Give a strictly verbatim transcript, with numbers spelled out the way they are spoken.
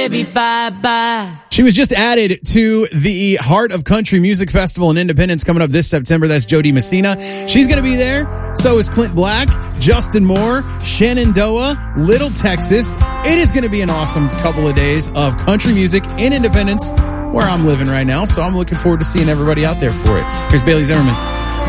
baby, bye-bye. She was just added to the Heart of Country Music Festival in Independence coming up this September. That's Jody Messina. She's going to be there. So is Clint Black, Justin Moore, Shenandoah, Little Texas. It is going to be an awesome couple of days of country music in Independence, where I'm living right now. So I'm looking forward to seeing everybody out there for it. Here's Bailey Zimmerman.